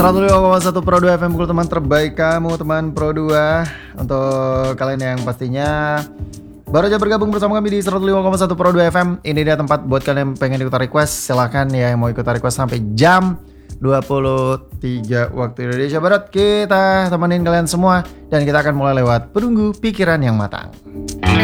105,1 Pro 2 FM Pukul teman terbaik kamu, teman Pro 2. Untuk kalian yang pastinya baru aja bergabung bersama kami di 105,1 Pro 2 FM. Ini dia tempat buat kalian yang pengen ikutan request. Silahkan ya yang mau ikutan request sampai jam 23 waktu Indonesia Barat. Kita temenin kalian semua dan kita akan mulai lewat Penunggu Pikiran yang Matang.